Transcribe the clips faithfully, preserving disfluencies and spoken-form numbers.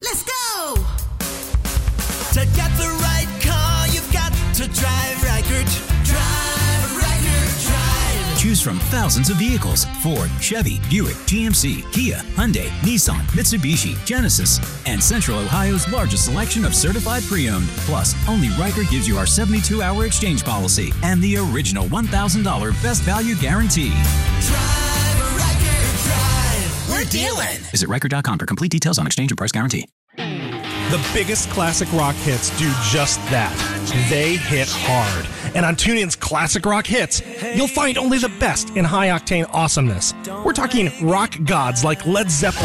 Let's go! To get the right car, you've got to drive Reichert. Drive Reichert, drive. Choose from thousands of vehicles: Ford, Chevy, Buick, G M C, Kia, Hyundai, Nissan, Mitsubishi, Genesis, and Central Ohio's largest selection of certified pre-owned. Plus, only Reichert gives you our seventy-two hour exchange policy and the original one thousand dollars best value guarantee. Drive Reichert, drive. We're dealing. Visit Reichert dot com for complete details on exchange and price guarantee. The biggest classic rock hits do just that. They hit hard. And on TuneIn's Classic Rock Hits, you'll find only the best in high-octane awesomeness. We're talking rock gods like Led Zeppelin,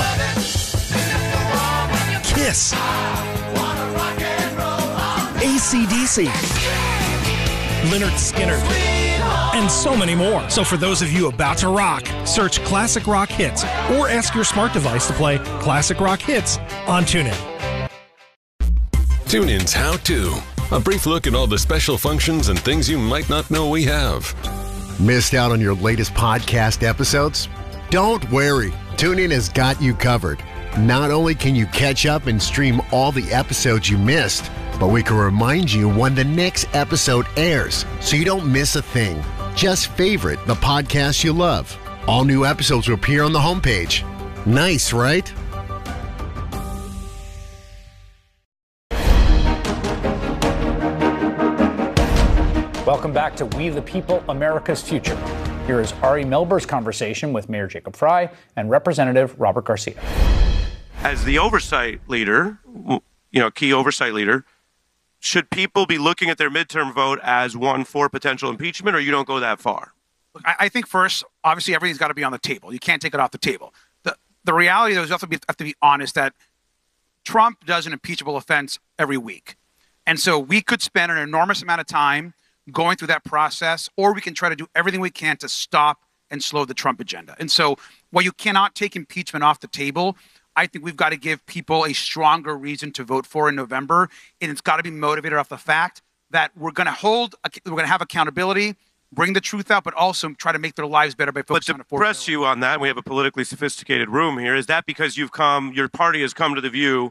Kiss, A C D C, Lynyrd Skynyrd, and so many more. So for those of you about to rock, search Classic Rock Hits or ask your smart device to play Classic Rock Hits on TuneIn. TuneIn's How To. A brief look at all the special functions and things you might not know we have. Missed out on your latest podcast episodes? Don't worry. TuneIn has got you covered. Not only can you catch up and stream all the episodes you missed, but we can remind you when the next episode airs so you don't miss a thing. Just favorite the podcast you love. All new episodes will appear on the homepage. Nice, right? Welcome back to We the People, America's Future. Here is Ari Melber's conversation with Mayor Jacob Frey and Representative Robert Garcia. As the oversight leader, you know, key oversight leader, should people be looking at their midterm vote as one for potential impeachment, or you don't go that far? Look, I, I think first, obviously, everything's got to be on the table. You can't take it off the table. The the reality, though, is you have to be, have to be honest that Trump does an impeachable offense every week. And so we could spend an enormous amount of time going through that process, or we can try to do everything we can to stop and slow the Trump agenda. And so while you cannot take impeachment off the table, I think we've got to give people a stronger reason to vote for in November. And it's got to be motivated off the fact that we're going to hold, we're going to have accountability, bring the truth out, but also try to make their lives better by focusing on affordability. But to press you on that, we have a politically sophisticated room here. Is that because you've come, your party has come to the view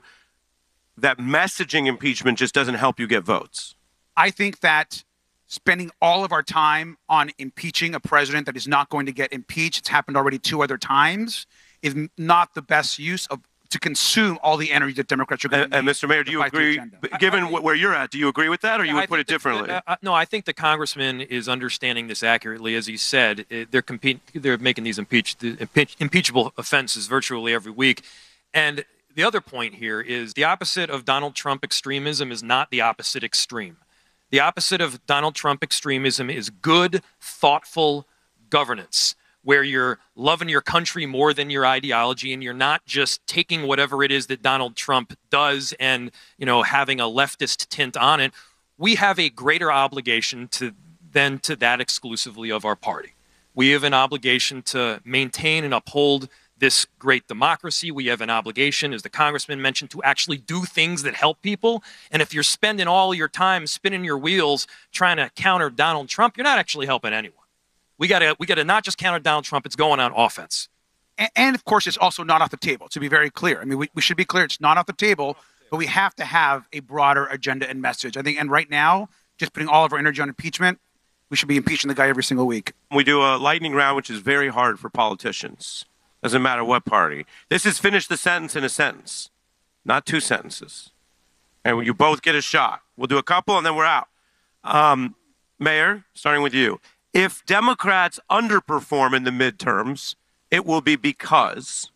that messaging impeachment just doesn't help you get votes? I think that spending all of our time on impeaching a president that is not going to get impeached, it's happened already two other times, is not the best use of to consume all the energy that Democrats are going and, to need. And Mister Mayor, do you agree, given I, I, where you're at, do you agree with that, or you would put it differently? The, uh, no, I think the congressman is understanding this accurately. As he said, it, they're compete, they're making these impeach, the impeach, impeachable offenses virtually every week. And the other point here is the opposite of Donald Trump extremism is not the opposite extreme. The opposite of Donald Trump extremism is good, thoughtful governance, where you're loving your country more than your ideology, and you're not just taking whatever it is that Donald Trump does and, you know, having a leftist tint on it. We have a greater obligation to than to that exclusively of our party. We have an obligation to maintain and uphold this great democracy. We have an obligation, as the congressman mentioned, to actually do things that help people. And if you're spending all your time spinning your wheels trying to counter Donald Trump, you're not actually helping anyone. We got to we got to not just counter Donald Trump, it's going on offense. And, and of course, it's also not off the table, to be very clear. I mean, we, we should be clear, it's not off the table, but we have to have a broader agenda and message. I think, and right now, just putting all of our energy on impeachment, we should be impeaching the guy every single week. We do a lightning round, which is very hard for politicians. Doesn't matter what party. This is finish the sentence in a sentence, not two sentences. And you both get a shot. We'll do a couple and then we're out. Um, Mayor, starting with you. If Democrats underperform in the midterms, it will be because...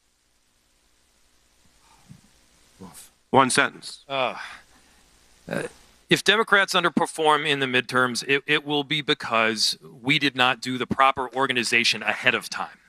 One sentence. Uh, uh, if Democrats underperform in the midterms, it, it will be because we did not do the proper organization ahead of time.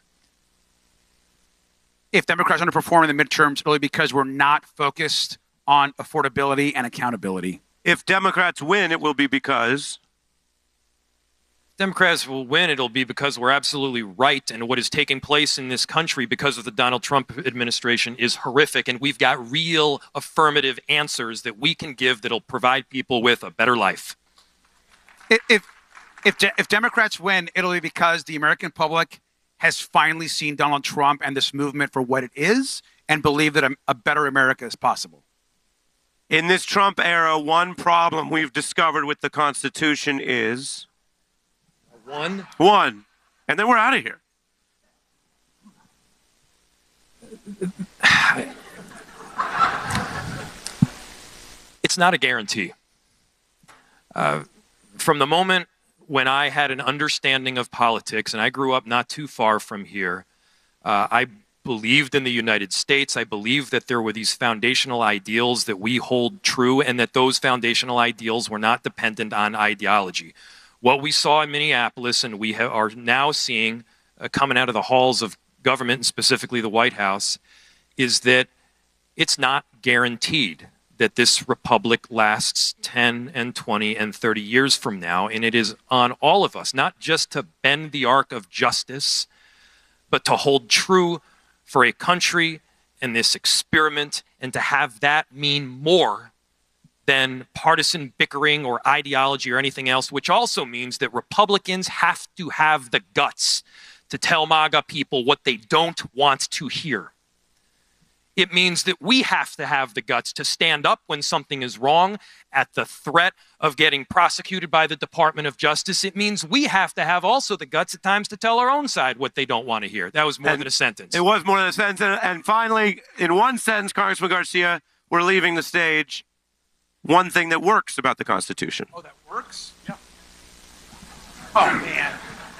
If Democrats underperform in the midterms, it'll be because we're not focused on affordability and accountability. If Democrats win, it will be because... Democrats will win, it'll be because we're absolutely right, and what is taking place in this country because of the Donald Trump administration is horrific, and we've got real affirmative answers that we can give that'll provide people with a better life. If if if, de- if Democrats win, it'll be because the American public has finally seen Donald Trump and this movement for what it is. and believe that a, a better America is possible. In this Trump era, one problem we've discovered with the Constitution is... One? One. And then we're out of here. It's not a guarantee. Uh, from the moment when I had an understanding of politics, and I grew up not too far from here, uh, I believed in the United States. I believed that there were these foundational ideals that we hold true, and that those foundational ideals were not dependent on ideology. What we saw in Minneapolis, and we ha- are now seeing uh, coming out of the halls of government, and specifically the White House, is that it's not guaranteed that this republic lasts ten and twenty and thirty years from now. And it is on all of us, not just to bend the arc of justice, but to hold true for a country and this experiment, and to have that mean more than partisan bickering or ideology or anything else, which also means that Republicans have to have the guts to tell MAGA people what they don't want to hear. It means that we have to have the guts to stand up when something is wrong at the threat of getting prosecuted by the Department of Justice. It means we have to have also the guts at times to tell our own side what they don't want to hear. That was more And than a sentence. It was more than a sentence. And, and finally, in one sentence, Congressman Garcia, we're leaving the stage. One thing that works about the Constitution. Oh, that works? Yeah. Oh, man.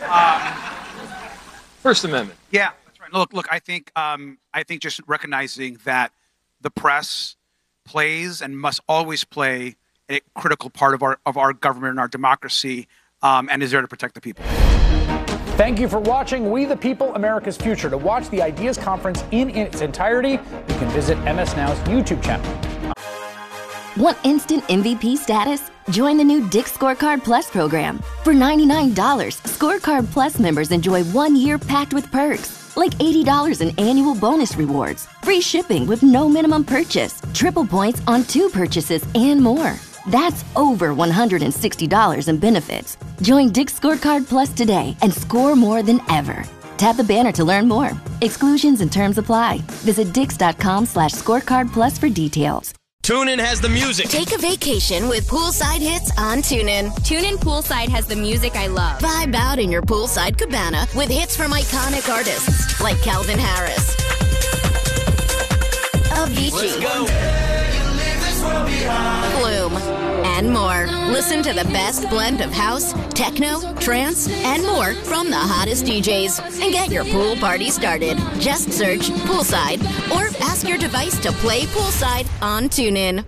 Um, First Amendment. Yeah. Look, look. I think, um, I think just recognizing that the press plays and must always play a critical part of our of our government and our democracy, um, and is there to protect the people. Thank you for watching We the People, America's Future. To watch the Ideas Conference in its entirety, you can visit M S Now's YouTube channel. Want instant M V P status? Join the new Dick's Scorecard Plus program. For ninety-nine dollars, Scorecard Plus members enjoy one year packed with perks, like eighty dollars in annual bonus rewards, free shipping with no minimum purchase, triple points on two purchases, and more. That's over one hundred sixty dollars in benefits. Join Dick's Scorecard Plus today and score more than ever. Tap the banner to learn more. Exclusions and terms apply. Visit dix.com slash scorecard plus for details. TuneIn has the music. Take a vacation with poolside hits on TuneIn. TuneIn Poolside has the music I love. Vibe out in your poolside cabana with hits from iconic artists like Calvin Harris, Avicii, Bloom, and more. Listen to the best blend of house, techno, trance, and more from the hottest D Js. And get your pool party started. Just search Poolside or ask your device to play Poolside on TuneIn.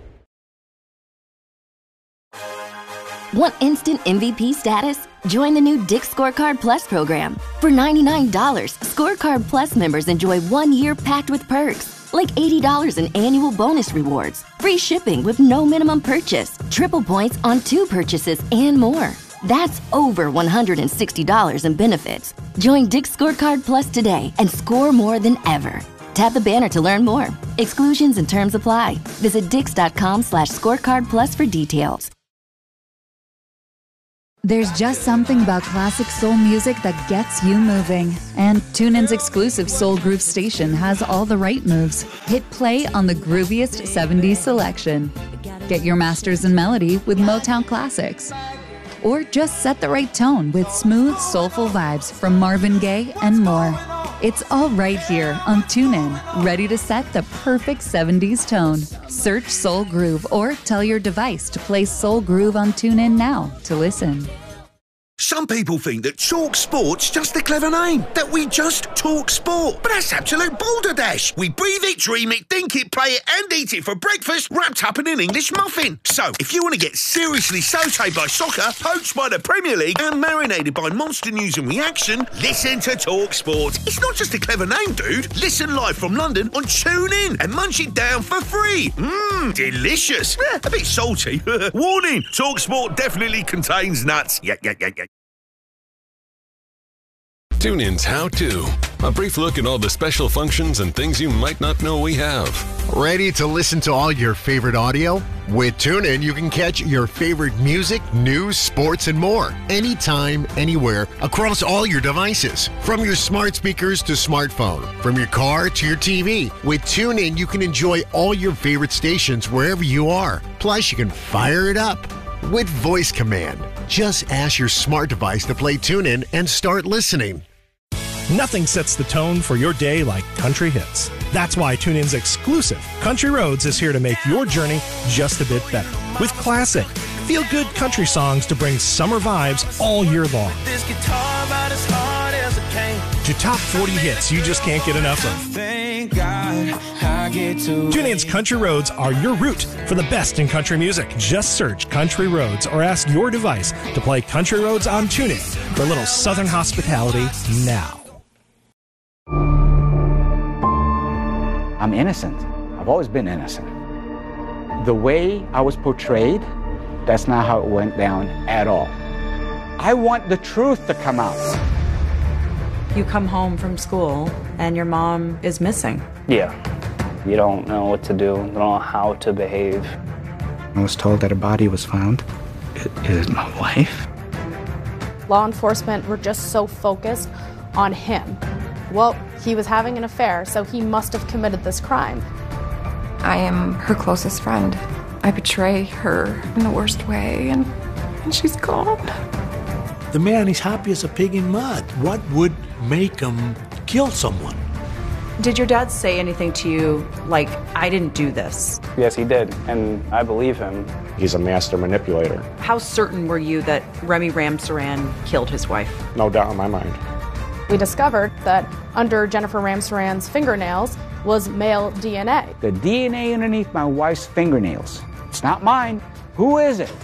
Want instant M V P status? Join the new Dick's Scorecard Plus program. For ninety-nine dollars, Scorecard Plus members enjoy one year packed with perks, like eighty dollars in annual bonus rewards, free shipping with no minimum purchase, triple points on two purchases, and more. That's over one hundred sixty dollars in benefits. Join Dick's Scorecard Plus today and score more than ever. Tap the banner to learn more. Exclusions and terms apply. Visit dix.com slash scorecard plus for details. There's just something about classic soul music that gets you moving. And TuneIn's exclusive Soul Groove station has all the right moves. Hit play on the grooviest seventies selection. Get your masters in melody with Motown classics. Or just set the right tone with smooth, soulful vibes from Marvin Gaye and more. It's all right here on TuneIn, ready to set the perfect seventies tone. Search Soul Groove or tell your device to play Soul Groove on TuneIn now to listen. Some people think that Talk Sport's just a clever name, that we just talk sport. But that's absolute balderdash. We breathe it, dream it, think it, play it, and eat it for breakfast, wrapped up in an English muffin. So, if you want to get seriously sautéed by soccer, poached by the Premier League, and marinated by monster news and reaction, listen to Talk Sport. It's not just a clever name, dude. Listen live from London on TuneIn and munch it down for free. Mmm, delicious. Eh, a bit salty. Warning, Talk Sport definitely contains nuts. Yeah, yeah, yeah, yeah. TuneIn's How To. A brief look at all the special functions and things you might not know we have. Ready to listen to all your favorite audio? With TuneIn, you can catch your favorite music, news, sports, and more. Anytime, anywhere, across all your devices. From your smart speakers to smartphone. From your car to your T V. With TuneIn, you can enjoy all your favorite stations wherever you are. Plus, you can fire it up with voice command. Just ask your smart device to play TuneIn and start listening. Nothing sets the tone for your day like country hits. That's why TuneIn's exclusive Country Roads is here to make your journey just a bit better. With classic, feel-good country songs to bring summer vibes all year long. This guitar about as hard as a cane. To top forty hits you just can't get enough of. Thank God I get to TuneIn's Country Roads are your route for the best in country music. Just search Country Roads or ask your device to play Country Roads on TuneIn for a little southern hospitality now. I'm innocent. I've always been innocent. The way I was portrayed, that's not how it went down at all. I want the truth to come out. You come home from school and your mom is missing. Yeah. You don't know what to do, you don't know how to behave. I was told that a body was found. It is my wife. Law enforcement were just so focused on him. Well, he was having an affair, so he must have committed this crime. I am her closest friend. I betray her in the worst way, and, and she's gone. The man is happy as a pig in mud. What would make him kill someone? Did your dad say anything to you like, I didn't do this? Yes, he did, and I believe him. He's a master manipulator. How certain were you that Remy Ramsaran killed his wife? No doubt in my mind. We discovered that under Jennifer Ramsaran's fingernails was male D N A. The D N A underneath my wife's fingernails. It's not mine. Who is it?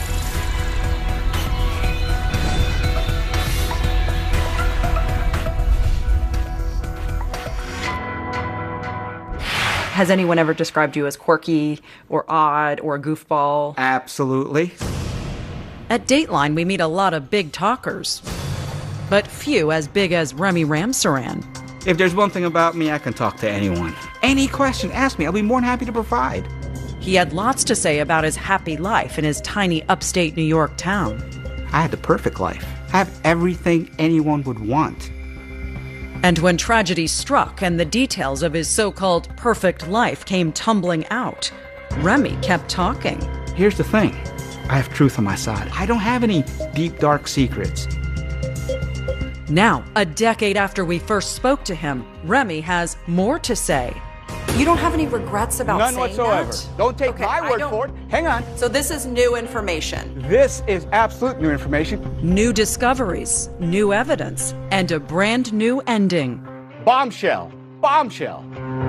Has anyone ever described you as quirky or odd or a goofball? Absolutely. At Dateline, we meet a lot of big talkers, but few as big as Remy Ramsaran. If there's one thing about me, I can talk to anyone. Any question, ask me. I'll be more than happy to provide. He had lots to say about his happy life in his tiny upstate New York town. I had the perfect life. I have everything anyone would want. And when tragedy struck and the details of his so-called perfect life came tumbling out, Remy kept talking. Here's the thing. I have truth on my side. I don't have any deep, dark secrets. Now, a decade after we first spoke to him, Remy has more to say. You don't have any regrets about None saying whatsoever. that? Don't take Okay, my I word don't- for it. Hang on. So this is new information. This is absolute new information. New discoveries, new evidence, and a brand new ending. Bombshell. Bombshell.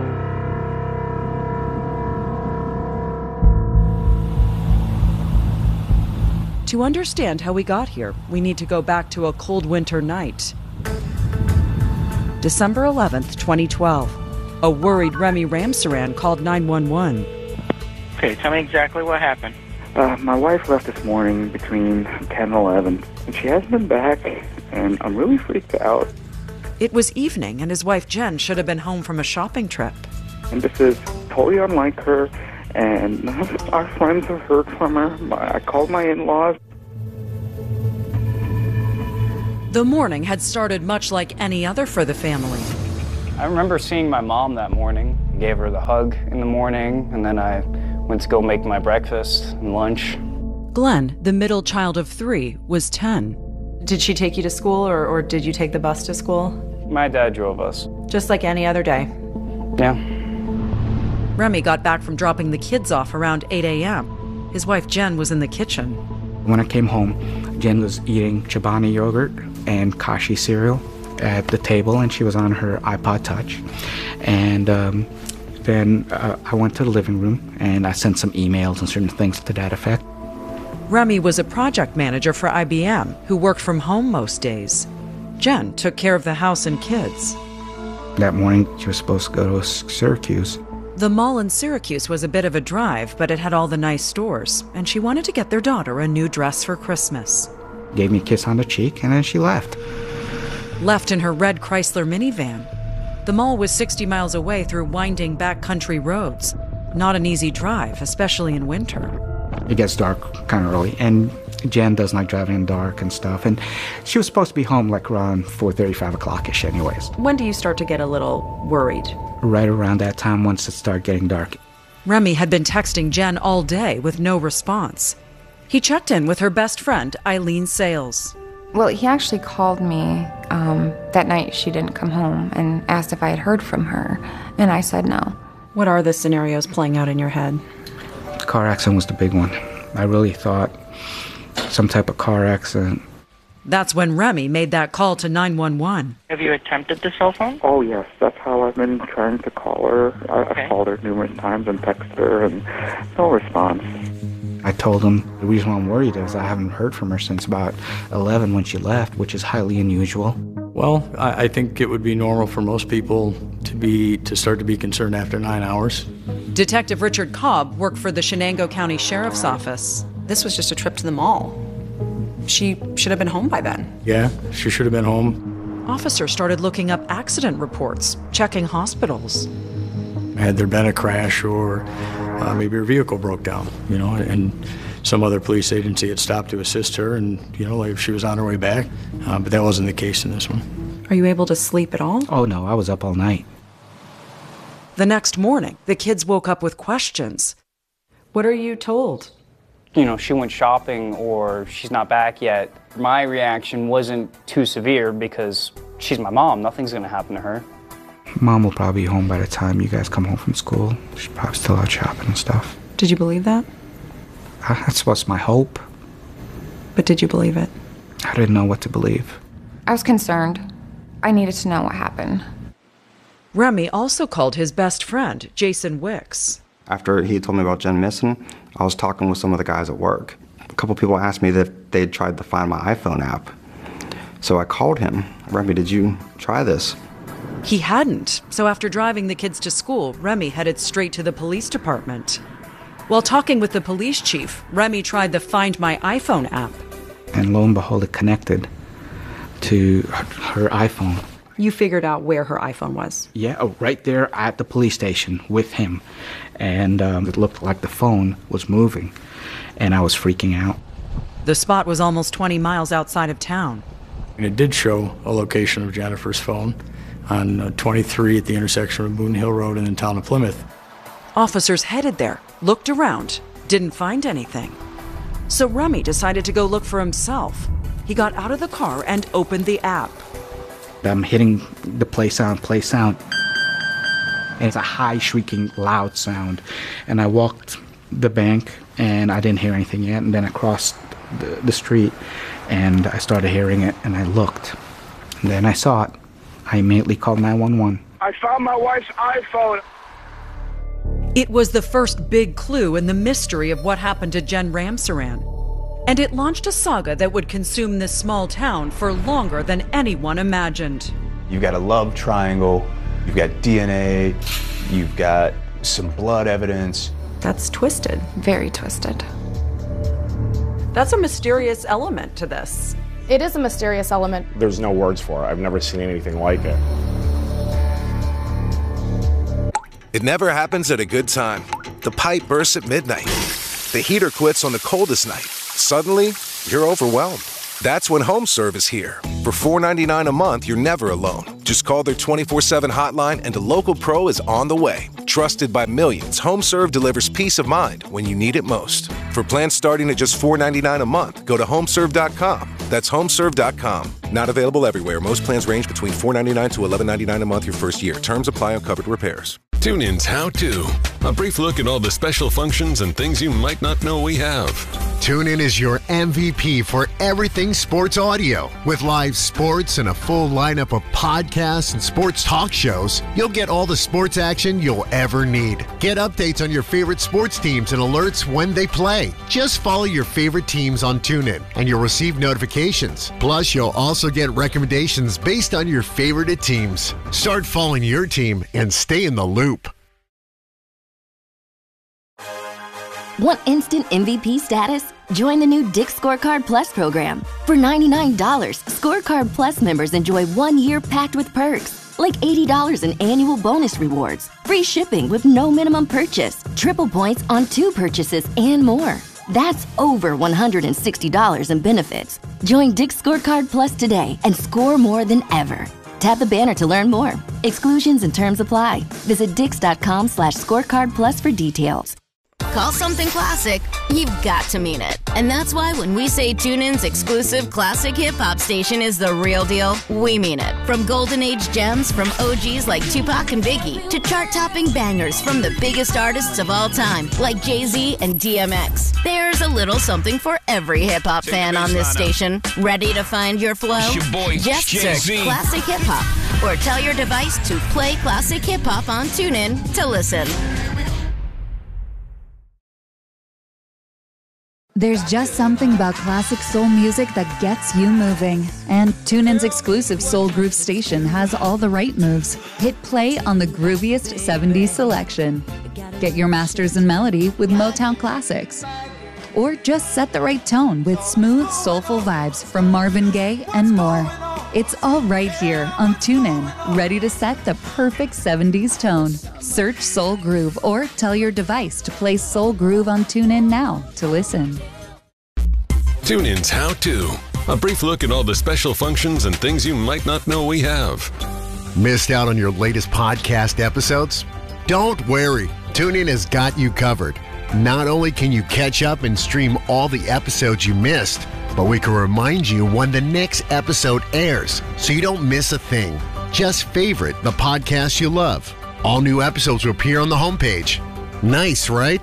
To understand how we got here, we need to go back to a cold winter night. December eleventh, twenty twelve. A worried Remy Ramsaran called nine one one. Okay, tell me exactly what happened. Uh, my wife left this morning between ten and eleven, and she hasn't been back, and I'm really freaked out. It was evening, and his wife Jen should have been home from a shopping trip. And this is totally unlike her, and none of our friends have heard from her. My, I called my in-laws. The morning had started much like any other for the family. I remember seeing my mom that morning. I gave her the hug in the morning, and then I went to go make my breakfast and lunch. Glenn, the middle child of three, was ten. Did she take you to school, or, or did you take the bus to school? My dad drove us. Just like any other day. Yeah. Remy got back from dropping the kids off around eight a.m. His wife Jen was in the kitchen. When I came home, Jen was eating Chobani yogurt and Kashi cereal at the table, and she was on her iPod Touch. And um, then uh, I went to the living room, and I sent some emails and certain things to that effect. Remy was a project manager for I B M who worked from home most days. Jen took care of the house and kids. That morning, she was supposed to go to Syracuse. The mall in Syracuse was a bit of a drive, but it had all the nice stores, and she wanted to get their daughter a new dress for Christmas. Gave me a kiss on the cheek, and then she left. left in her red Chrysler minivan. The mall was sixty miles away through winding backcountry roads. Not an easy drive, especially in winter. It gets dark kind of early, and Jen doesn't like driving in the dark and stuff. And she was supposed to be home like around four thirty, five o'clock-ish anyways. When do you start to get a little worried? Right around that time, once it started getting dark. Remy had been texting Jen all day with no response. He checked in with her best friend, Eileen Sales. Well, he actually called me um, that night she didn't come home and asked if I had heard from her, and I said no. What are the scenarios playing out in your head? The car accident was the big one. I really thought some type of car accident. That's when Remy made that call to nine one one. Have you attempted the cell phone? Oh, yes. That's how I've been trying to call her. I, Okay. I've called her numerous times and texted her, and no response. I told him the reason why I'm worried is I haven't heard from her since about eleven when she left, which is highly unusual. Well, I, I think it would be normal for most people to be to start to be concerned after nine hours. Detective Richard Cobb worked for the Shenango County Sheriff's Office. This was just a trip to the mall. She should have been home by then. Yeah, she should have been home. Officers started looking up accident reports, checking hospitals. Had there been a crash or uh, maybe her vehicle broke down, you know, and some other police agency had stopped to assist her and, you know, like if she was on her way back. Uh, but that wasn't the case in this one. Are you able to sleep at all? Oh, no, I was up all night. The next morning, the kids woke up with questions. What are you told? You know, she went shopping or she's not back yet. My reaction wasn't too severe because she's my mom. Nothing's going to happen to her. Mom will probably be home by the time you guys come home from school. She's probably still out shopping and stuff. Did you believe that? Uh, That's what's my hope. But did you believe it? I didn't know what to believe. I was concerned. I needed to know what happened. Remy also called his best friend, Jason Wicks. After he told me about Jen missing, I was talking with some of the guys at work. A couple people asked me that they'd tried to find my iPhone app. So I called him. Remy, did you try this? He hadn't, so after driving the kids to school, Remy headed straight to the police department. While talking with the police chief, Remy tried the Find My iPhone app. And lo and behold, it connected to her, her iPhone. You figured out where her iPhone was. Yeah, oh, right there at the police station with him. And um, it looked like the phone was moving, and I was freaking out. The spot was almost twenty miles outside of town. And it did show a location of Jennifer's phone on uh, twenty-three at the intersection of Moon Hill Road and in town of Plymouth. Officers headed there, looked around, didn't find anything. So Remy decided to go look for himself. He got out of the car and opened the app. I'm hitting the play sound, play sound. And it's a high, shrieking, loud sound. And I walked the bank, and I didn't hear anything yet. And then I crossed the, the street, and I started hearing it, and I looked. And then I saw it. I immediately called nine one one. I found my wife's iPhone. It was the first big clue in the mystery of what happened to Jen Ramsaran. And it launched a saga that would consume this small town for longer than anyone imagined. You've got a love triangle, you've got D N A, you've got some blood evidence. That's twisted. Very twisted. That's a mysterious element to this. It is a mysterious element. There's no words for it. I've never seen anything like it. It never happens at a good time. The pipe bursts at midnight. The heater quits on the coldest night. Suddenly, you're overwhelmed. That's when HomeServe is here. For four ninety-nine a month, you're never alone. Just call their twenty-four seven hotline and a local pro is on the way. Trusted by millions, HomeServe delivers peace of mind when you need it most. For plans starting at just four ninety-nine a month, go to homeserve dot com. That's homeserve dot com. Not available everywhere. Most plans range between four ninety-nine to eleven ninety-nine a month your first year. Terms apply on covered repairs. TuneIn's How To. A brief look at all the special functions and things you might not know we have. TuneIn is your M V P for everything sports audio. With live sports and a full lineup of podcasts and sports talk shows, you'll get all the sports action you'll ever need. Get updates on your favorite sports teams and alerts when they play. Just follow your favorite teams on TuneIn and you'll receive notifications. Plus, you'll also get recommendations based on your favorite teams. Start following your team and stay in the loop. Want instant M V P status? Join the new Dick's Scorecard Plus program. For ninety-nine dollars, Scorecard Plus members enjoy one year packed with perks, like eighty dollars in annual bonus rewards, free shipping with no minimum purchase, triple points on two purchases, and more. That's over one hundred sixty dollars in benefits. Join Dick's Scorecard Plus today and score more than ever. Tap the banner to learn more. Exclusions and terms apply. Visit dix.com slash scorecard plus for details. Call something classic, you've got to mean it. And that's why when we say TuneIn's exclusive classic hip-hop station is the real deal, we mean it. From golden age gems from O Gs like Tupac and Biggie to chart-topping bangers from the biggest artists of all time like Jay-Z and D M X. There's a little something for every hip-hop fan on this station. Ready to find your flow? It's your boy, Just Jay-Z. search Classic Hip-Hop or tell your device to play Classic Hip-Hop on TuneIn to listen. There's just something about classic soul music that gets you moving. And TuneIn's exclusive Soul Groove station has all the right moves. Hit play on the grooviest seventies selection. Get your masters in melody with Motown classics. Or just set the right tone with smooth, soulful vibes from Marvin Gaye and more. It's all right here on TuneIn, ready to set the perfect seventies tone. Search Soul Groove or tell your device to play Soul Groove on TuneIn now to listen. TuneIn's How To. A brief look at all the special functions and things you might not know we have. Missed out on your latest podcast episodes? Don't worry. TuneIn has got you covered. Not only can you catch up and stream all the episodes you missed, but we can remind you when the next episode airs so you don't miss a thing. Just favorite the podcast you love. All new episodes will appear on the homepage. Nice, right?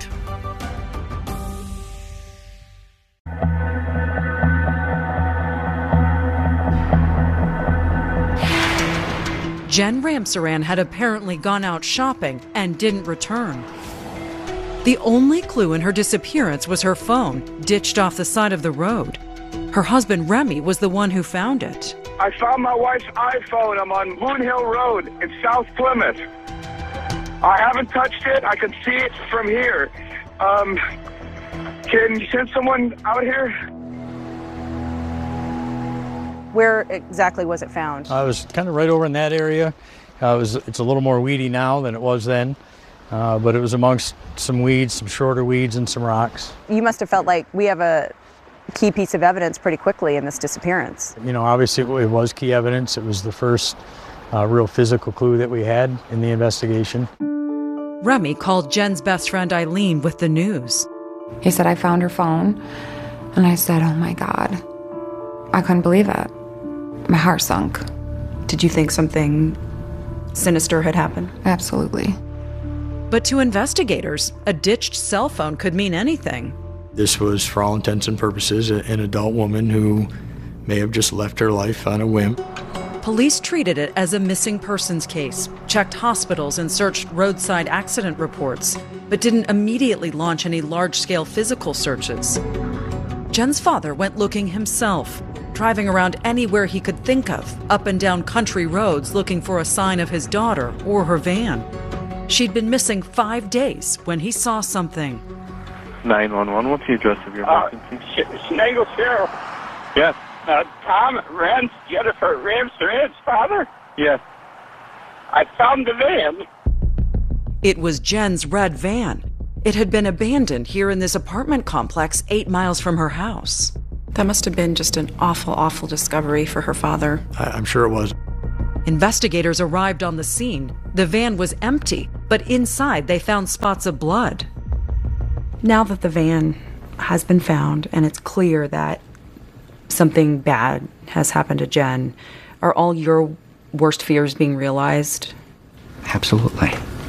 Jen Ramsaran had apparently gone out shopping and didn't return. The only clue in her disappearance was her phone, ditched off the side of the road. Her husband, Remy, was the one who found it. I found my wife's iPhone. I'm on Moon Hill Road in South Plymouth. I haven't touched it. I can see it from here. Um, can you send someone out here? Where exactly was it found? I was kind of right over in that area. Uh, it was, it's a little more weedy now than it was then, uh, but it was amongst some weeds, some shorter weeds, and some rocks. You must have felt like we have a key piece of evidence pretty quickly in this disappearance. You know, obviously it was key evidence. It was the first uh, real physical clue that we had in the investigation. Remy called Jen's best friend Eileen with the news. He said, I found her phone. And I said, oh my God. I couldn't believe it. My heart sunk. Did you think something sinister had happened? Absolutely. But to investigators, a ditched cell phone could mean anything. This was, for all intents and purposes, an adult woman who may have just left her life on a whim. Police treated it as a missing persons case, checked hospitals and searched roadside accident reports, but didn't immediately launch any large-scale physical searches. Jen's father went looking himself, driving around anywhere he could think of, up and down country roads looking for a sign of his daughter or her van. She'd been missing five days when he saw something. nine one one, what's the address of your Uh, emergency? Snaggle Sheriff. Yes. Uh, Tom Rance, Jennifer Ramsaran's father? Yes. I found the van. It was Jen's red van. It had been abandoned here in this apartment complex eight miles from her house. That must have been just an awful, awful discovery for her father. I, I'm sure it was. Investigators arrived on the scene. The van was empty, but inside they found spots of blood. Now that the van has been found and it's clear that something bad has happened to Jen, are all your worst fears being realized? Absolutely.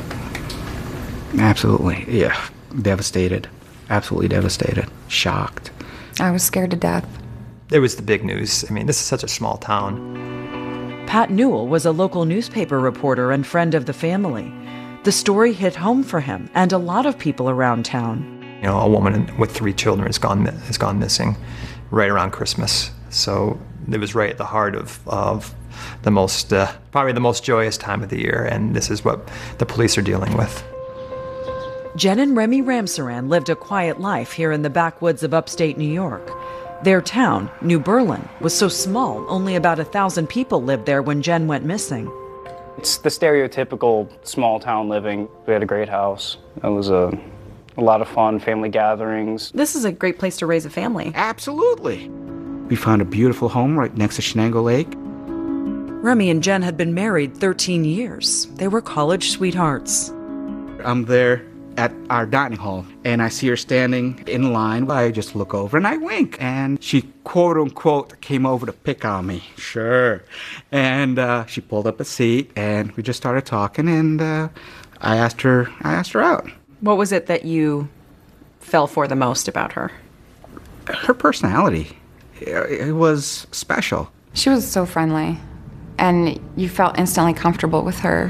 Absolutely. Yeah. Devastated. Absolutely devastated. Shocked. I was scared to death. It was the big news. I mean, this is such a small town. Pat Newell was a local newspaper reporter and friend of the family. The story hit home for him and a lot of people around town. You know, a woman with three children has gone has gone missing right around Christmas. So it was right at the heart of, of the most, uh, probably the most joyous time of the year, and this is what the police are dealing with. Jen and Remy Ramsaran lived a quiet life here in the backwoods of upstate New York. Their town, New Berlin, was so small, only about a thousand people lived there when Jen went missing. It's the stereotypical small town living. We had a great house. It was a, a lot of fun, family gatherings. This is a great place to raise a family. Absolutely. We found a beautiful home right next to Shenango Lake. Remy and Jen had been married thirteen years. They were college sweethearts. I'm there at our dining hall, and I see her standing in line. I just look over and I wink, and she quote unquote came over to pick on me. Sure. And uh, she pulled up a seat, and we just started talking, and uh, I asked her I asked her out. What was it that you fell for the most about her? Her personality. It was special. She was so friendly, and you felt instantly comfortable with her.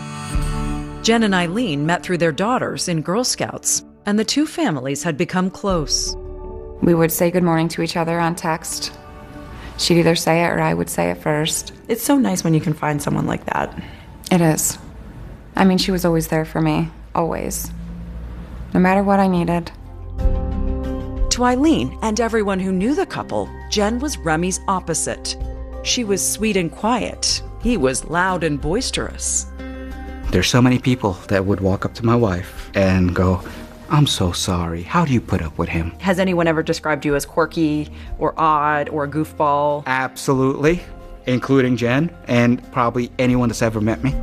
Jen and Eileen met through their daughters in Girl Scouts, and the two families had become close. We would say good morning to each other on text. She'd either say it or I would say it first. It's so nice when you can find someone like that. It is. I mean, she was always there for me, always. No matter what I needed. To Eileen and everyone who knew the couple, Jen was Remy's opposite. She was sweet and quiet. He was loud and boisterous. There's so many people that would walk up to my wife and go, I'm so sorry. How do you put up with him? Has anyone ever described you as quirky or odd or a goofball? Absolutely, including Jen and probably anyone that's ever met me.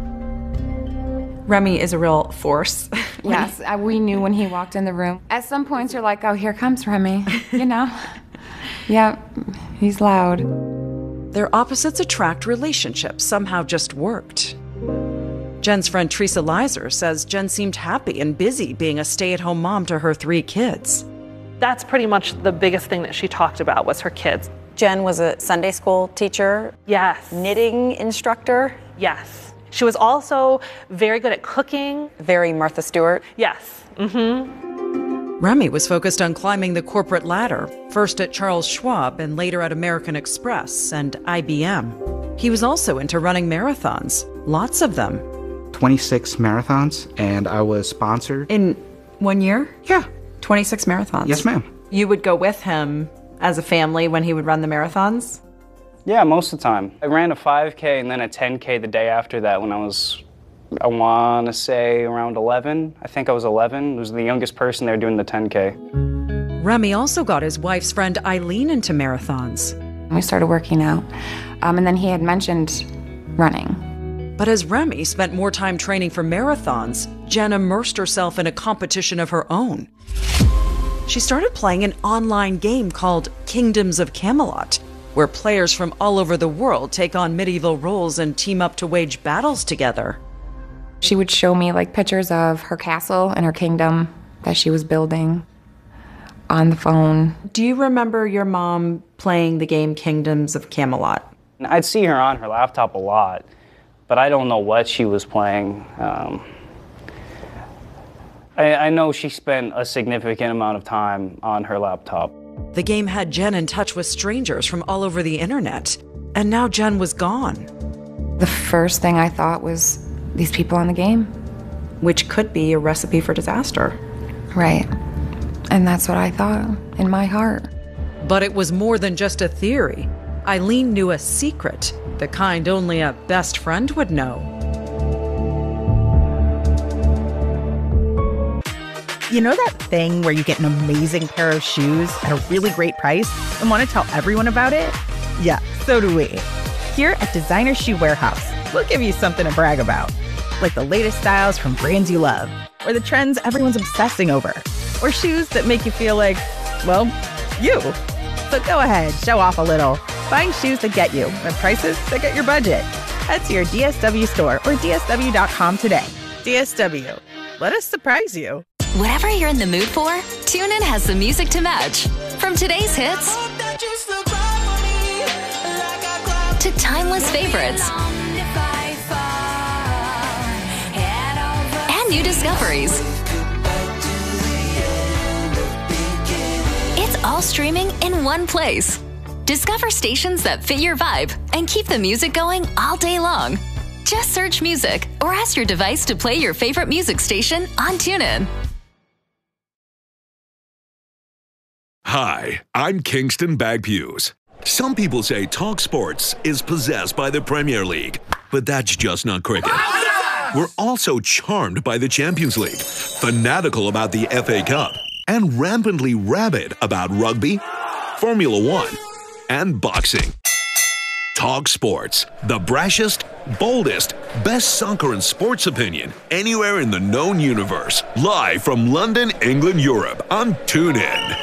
Remy is a real force. Yes, I, we knew when he walked in the room. At some points, you're like, oh, here comes Remy, you know? Yeah, he's loud. Their opposites attract relationships somehow just worked. Jen's friend Teresa Leiser says Jen seemed happy and busy being a stay-at-home mom to her three kids. That's pretty much the biggest thing that she talked about was her kids. Jen was a Sunday school teacher. Yes. Knitting instructor. Yes. She was also very good at cooking. Very Martha Stewart. Yes. Mm-hmm. Remy was focused on climbing the corporate ladder, first at Charles Schwab and later at American Express and I B M. He was also into running marathons, lots of them. twenty-six marathons, and I was sponsored. In one year? Yeah. twenty-six marathons? Yes, ma'am. You would go with him as a family when he would run the marathons? Yeah, most of the time. I ran a five K and then a ten K the day after that when I was, I want to say around eleven. I think I was eleven. I was the youngest person there doing the ten K. Remy also got his wife's friend Eileen into marathons. We started working out, um, and then he had mentioned running. But as Remy spent more time training for marathons, Jen immersed herself in a competition of her own. She started playing an online game called Kingdoms of Camelot, where players from all over the world take on medieval roles and team up to wage battles together. She would show me like pictures of her castle and her kingdom that she was building on the phone. Do you remember your mom playing the game Kingdoms of Camelot? I'd see her on her laptop a lot, but I don't know what she was playing. Um, I, I know she spent a significant amount of time on her laptop. The game had Jen in touch with strangers from all over the internet, and now Jen was gone. The first thing I thought was these people on the game. Which could be a recipe for disaster. Right. And that's what I thought in my heart. But it was more than just a theory. Eileen knew a secret, the kind only a best friend would know. You know that thing where you get an amazing pair of shoes at a really great price and want to tell everyone about it? Yeah, so do we. Here at Designer Shoe Warehouse, we'll give you something to brag about, like the latest styles from brands you love, or the trends everyone's obsessing over, or shoes that make you feel like, well, you. So go ahead, show off a little. Find shoes that get you at prices that get your budget. Head to your D S W store or D S W dot com today. D S W. Let us surprise you. Whatever you're in the mood for, TuneIn has the music to match. From today's hits to timeless favorites and new discoveries. It's all streaming in one place. Discover stations that fit your vibe and keep the music going all day long. Just search music or ask your device to play your favorite music station on TuneIn. Hi, I'm Kingston Bagpues. Some people say Talk Sports is possessed by the Premier League, but that's just not cricket. We're also charmed by the Champions League, fanatical about the F A Cup, and rampantly rabid about rugby, Formula One, and boxing. Talk Sports, the brashest, boldest, best soccer and sports opinion anywhere in the known universe. Live from London, England, Europe on TuneIn.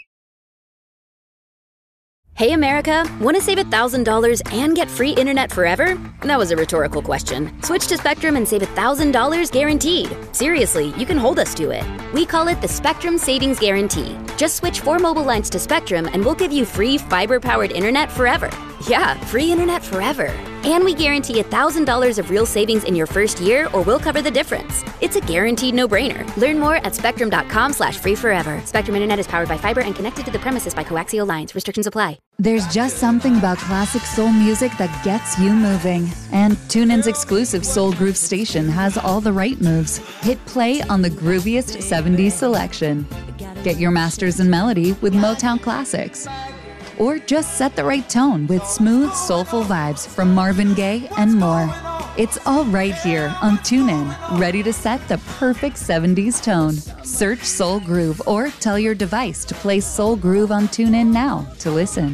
Hey America, want to save one thousand dollars and get free internet forever? That was a rhetorical question. Switch to Spectrum and save one thousand dollars guaranteed. Seriously, you can hold us to it. We call it the Spectrum Savings Guarantee. Just switch four mobile lines to Spectrum and we'll give you free fiber-powered internet forever. Yeah, free internet forever. And we guarantee one thousand dollars of real savings in your first year or we'll cover the difference. It's a guaranteed no-brainer. Learn more at spectrum.com slash free forever. Spectrum Internet is powered by fiber and connected to the premises by coaxial lines. Restrictions apply. There's just something about classic soul music that gets you moving. And TuneIn's exclusive Soul Groove station has all the right moves. Hit play on the grooviest seventies selection. Get your masters in melody with Motown classics. Or just set the right tone with smooth, soulful vibes from Marvin Gaye and more. It's all right here on TuneIn, ready to set the perfect seventies tone. Search Soul Groove or tell your device to play Soul Groove on TuneIn now to listen.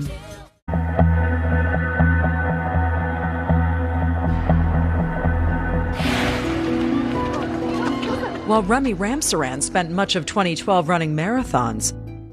While Remy Ramsaran spent much of twenty twelve running marathons,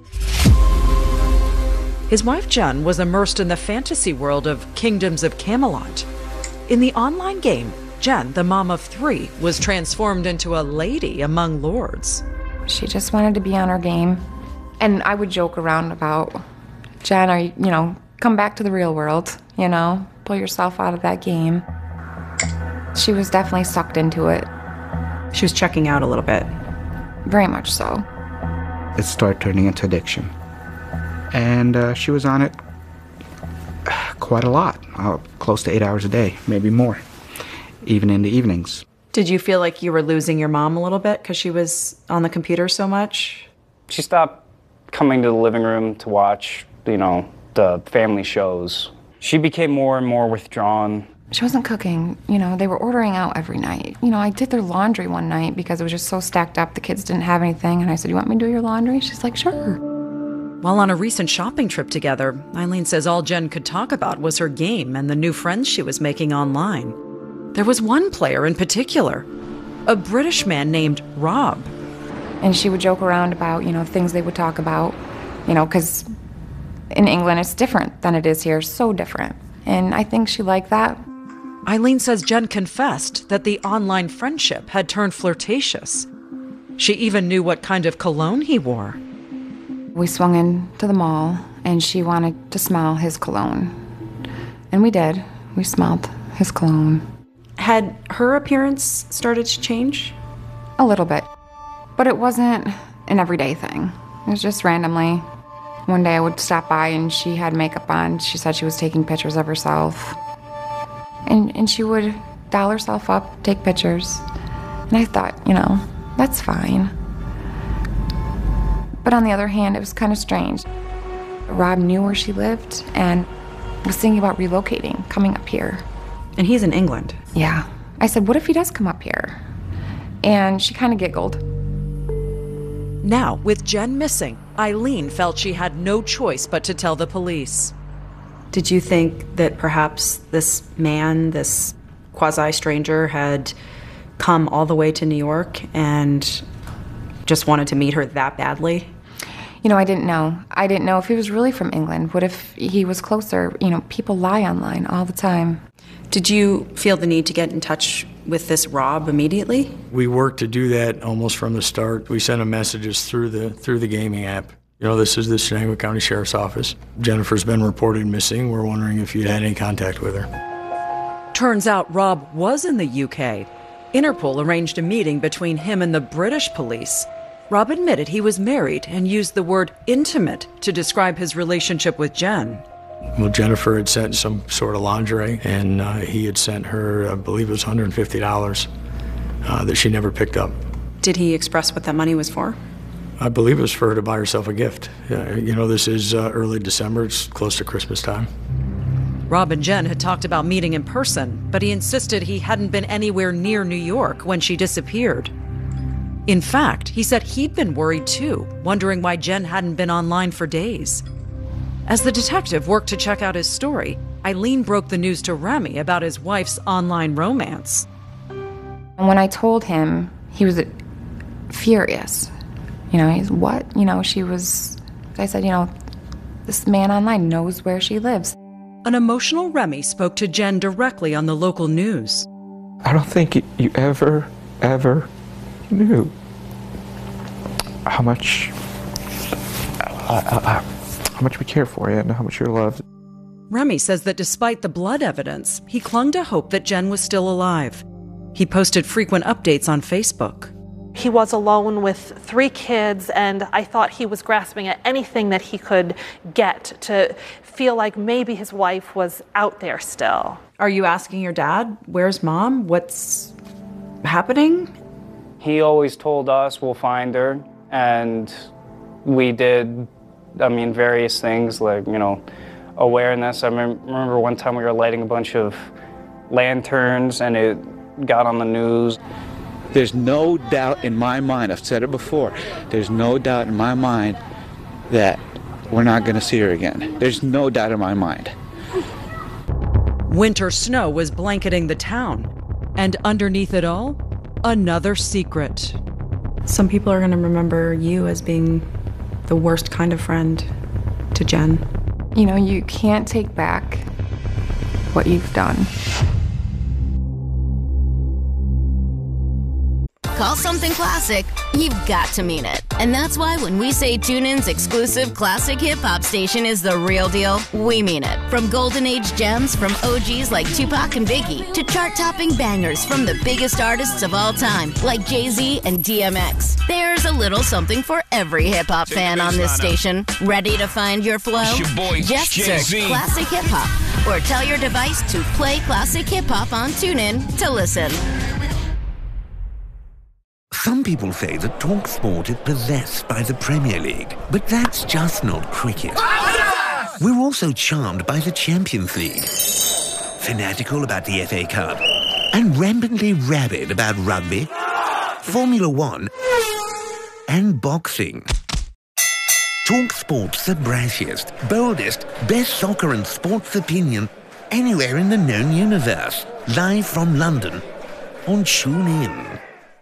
his wife Jen was immersed in the fantasy world of Kingdoms of Camelot. In the online game, Jen, the mom of three, was transformed into a lady among lords. She just wanted to be on her game. And I would joke around about, Jen, are you, you know, come back to the real world, you know, pull yourself out of that game. She was definitely sucked into it. She was checking out a little bit. Very much so. It started turning into addiction. And uh, she was on it quite a lot, uh, close to eight hours a day, maybe more, even in the evenings. Did you feel like you were losing your mom a little bit because she was on the computer so much? She stopped coming to the living room to watch, you know, the family shows. She became more and more withdrawn. She wasn't cooking. You know, they were ordering out every night. You know, I did their laundry one night because it was just so stacked up. The kids didn't have anything. And I said, you want me to do your laundry? She's like, sure. While on a recent shopping trip together, Eileen says all Jen could talk about was her game and the new friends she was making online. There was one player in particular, a British man named Rob. And she would joke around about, you know, things they would talk about, you know, because in England it's different than it is here, so different. And I think she liked that. Eileen says Jen confessed that the online friendship had turned flirtatious. She even knew what kind of cologne he wore. We swung into the mall, and she wanted to smell his cologne. And we did. We smelled his cologne. Had her appearance started to change? A little bit. But it wasn't an everyday thing. It was just randomly. One day I would stop by, and she had makeup on. She said she was taking pictures of herself. And, and she would doll herself up, take pictures. And I thought, you know, that's fine. But on the other hand, it was kind of strange. Rob knew where she lived and was thinking about relocating, coming up here. And he's in England. Yeah. I said, what if he does come up here? And she kind of giggled. Now, with Jen missing, Eileen felt she had no choice but to tell the police. Did you think that perhaps this man, this quasi-stranger, had come all the way to New York and just wanted to meet her that badly? You know, I didn't know. I didn't know if he was really from England. What if he was closer? You know, people lie online all the time. Did you feel the need to get in touch with this Rob immediately? We worked to do that almost from the start. We sent him messages through the through the gaming app. You know, this is the Chenango County Sheriff's Office. Jennifer's been reported missing. We're wondering if you'd had any contact with her. Turns out Rob was in the U K. Interpol arranged a meeting between him and the British police. Rob admitted he was married and used the word intimate to describe his relationship with Jen. Well, Jennifer had sent some sort of lingerie, and uh, he had sent her, I believe it was one hundred fifty dollars uh, that she never picked up. Did he express what that money was for? I believe it was for her to buy herself a gift. Yeah, you know, this is uh, early December. It's close to Christmas time. Rob and Jen had talked about meeting in person, but he insisted he hadn't been anywhere near New York when she disappeared. In fact, he said he'd been worried too, wondering why Jen hadn't been online for days. As the detective worked to check out his story, Eileen broke the news to Remy about his wife's online romance. And when I told him, he was furious. You know, he's, what? You know, she was, I said, you know, this man online knows where she lives. An emotional Remy spoke to Jen directly on the local news. I don't think you ever, ever knew how much, uh, uh, how much we care for you and how much you're loved. Remy says that despite the blood evidence, he clung to hope that Jen was still alive. He posted frequent updates on Facebook. He was alone with three kids, and I thought he was grasping at anything that he could get to feel like maybe his wife was out there still. Are you asking your dad, where's mom? What's happening? He always told us we'll find her, and we did, I mean, various things like, you know, awareness. I remember one time we were lighting a bunch of lanterns, and it got on the news. There's no doubt in my mind, I've said it before, there's no doubt in my mind that we're not going to see her again. There's no doubt in my mind. Winter snow was blanketing the town, and underneath it all, another secret. Some people are going to remember you as being the worst kind of friend to Jen. You know, you can't take back what you've done. Call something classic, you've got to mean it. And that's why when we say TuneIn's exclusive classic hip-hop station is the real deal, we mean it. From Golden Age gems from O Gs like Tupac and Biggie to chart-topping bangers from the biggest artists of all time like Jay-Z and D M X. There's a little something for every hip-hop fan on this station. Ready to find your flow? It's your boy, Just Jay-Z. search Classic Hip Hop or tell your device to play Classic Hip Hop on TuneIn to listen. Some people say that TalkSport is possessed by the Premier League, but that's just not cricket. We're also charmed by the Champions League, fanatical about the F A Cup, and rampantly rabid about rugby, Formula One, and boxing. TalkSport's the brashiest, boldest, best soccer and sports opinion anywhere in the known universe. Live from London on TuneIn.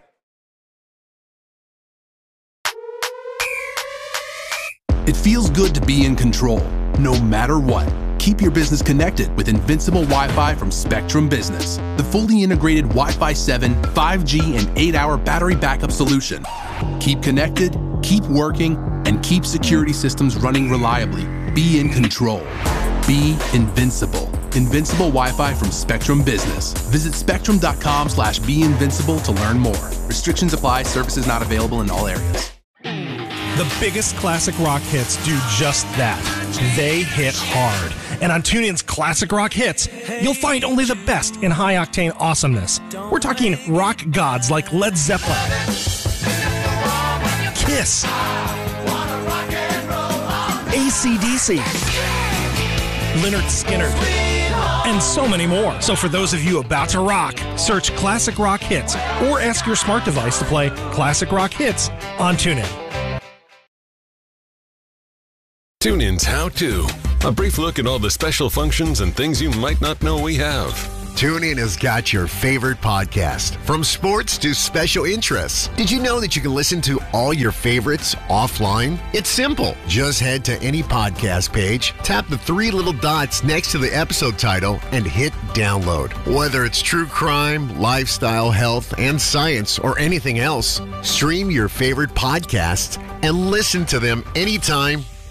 It feels good to be in control, no matter what. Keep your business connected with Invincible Wi-Fi from Spectrum Business, the fully integrated Wi-Fi seven, five G, and eight hour battery backup solution. Keep connected, keep working, and keep security systems running reliably. Be in control. Be invincible. Invincible Wi-Fi from Spectrum Business. Visit spectrum.com slash be invincible to learn more. Restrictions apply. Services not available in all areas. The biggest classic rock hits do just that. They hit hard. And on TuneIn's Classic Rock Hits, you'll find only the best in high-octane awesomeness. We're talking rock gods like Led Zeppelin, Kiss, A C D C, Lynyrd Skynyrd, and so many more. So for those of you about to rock, search Classic Rock Hits or ask your smart device to play Classic Rock Hits on TuneIn. TuneIn's How To. A brief look at all the special functions and things you might not know we have. TuneIn has got your favorite podcast, from sports to special interests. Did you know that you can listen to all your favorites offline? It's simple. Just head to any podcast page, tap the three little dots next to the episode title, and hit download. Whether it's true crime, lifestyle, health, and science, or anything else, stream your favorite podcasts and listen to them anytime,